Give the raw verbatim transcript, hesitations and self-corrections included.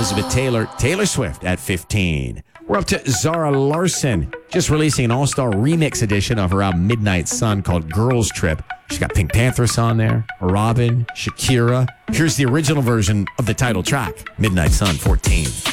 Elizabeth Taylor, Taylor Swift at fifteen. We're up to Zara Larsson, just releasing an all-star remix edition of her album Midnight Sun called Girls Trip. She's got Pink Panthers on there, Robin, Shakira. Here's the original version of the title track, Midnight Sun, fourteen.